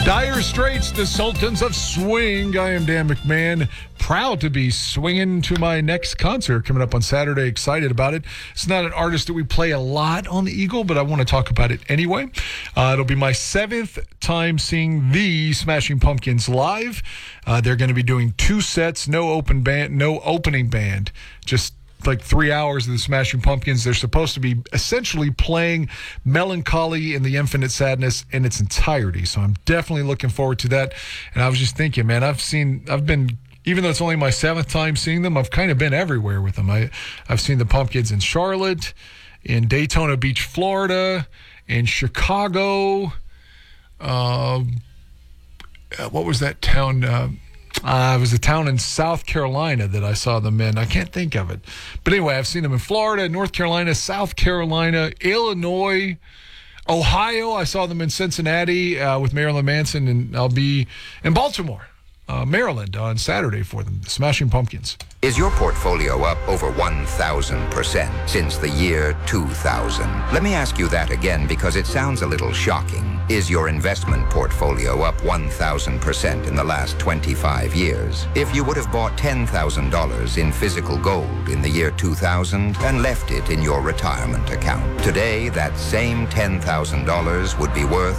Dire Straits, the Sultans of Swing. I am Dan McMahon, proud to be swinging to my next concert coming up on Saturday. Excited about it. It's not an artist that we play a lot on the Eagle, but I want to talk about it anyway. It'll be my 7th time seeing the Smashing Pumpkins live. They're going to be doing 2 sets, no opening band, just like 3 hours of the Smashing Pumpkins. They're supposed to be essentially playing Melancholy and the Infinite Sadness in its entirety. So I'm definitely looking forward to that. And I was just thinking, man, even though it's only my 7th time seeing them, I've kind of been everywhere with them. I've seen the Pumpkins in Charlotte, in Daytona Beach, Florida, in Chicago. What was that town? It was a town in South Carolina that I saw them in. I can't think of it. But anyway, I've seen them in Florida, North Carolina, South Carolina, Illinois, Ohio. I saw them in Cincinnati with Marilyn Manson, and I'll be in Baltimore, Maryland on Saturday for them, the Smashing Pumpkins. Is your portfolio up over 1,000% since the year 2000? Let me ask you that again because it sounds a little shocking. Is your investment portfolio up 1,000% in the last 25 years? If you would have bought $10,000 in physical gold in the year 2000 and left it in your retirement account, today that same $10,000 would be worth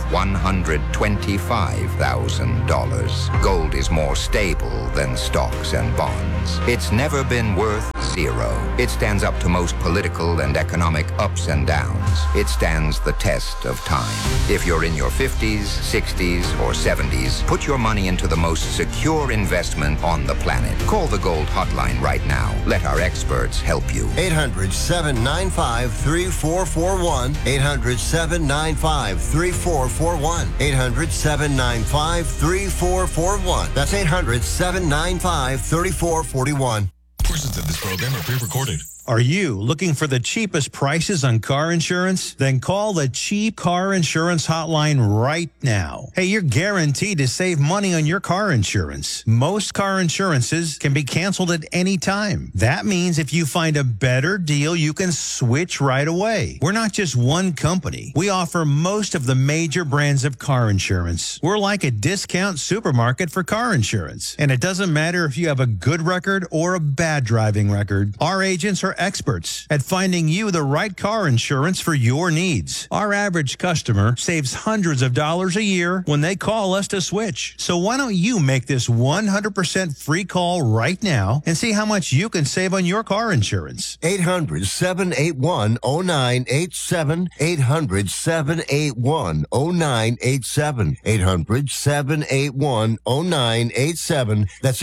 $125,000. Gold is more stable than stocks and bonds. It's never been worth zero. It stands up to most political and economic ups and downs. It stands the test of time. If you're in your 50s, 60s, or 70s, put your money into the most secure investment on the planet. Call the Gold Hotline right now. Let our experts help you. 800-795-3441. 800-795-3441. 800-795-3441. That's 800-795-3441. Portions of this program are pre-recorded. Are you looking for the cheapest prices on car insurance? Then call the Cheap Car Insurance Hotline right now. Hey, you're guaranteed to save money on your car insurance. Most car insurances can be canceled at any time. That means if you find a better deal, you can switch right away. We're not just one company. We offer most of the major brands of car insurance. We're like a discount supermarket for car insurance. And it doesn't matter if you have a good record or a bad driving record. Our agents are experts at finding you the right car insurance for your needs. Our average customer saves hundreds of dollars a year when they call us to switch. So why don't you make this 100% free call right now and see how much you can save on your car insurance? 800-781-0987. 800-781-0987. 800-781-0987. That's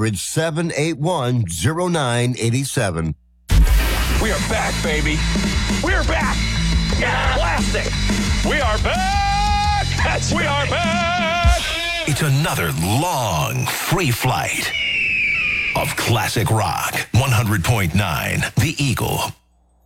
800-781-0987. We are back, baby. We're back. Plastic. We are back. We are back. It's another long, free flight of classic rock. 100.9 The Eagle.